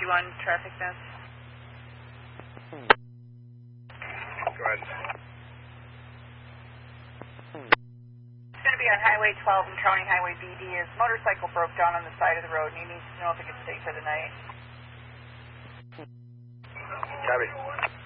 51 traffic mess. Go ahead. It's going to be on Highway 12 and County Highway BD. His motorcycle broke down on the side of the road and he needs to know if he can stay for the night. Copy.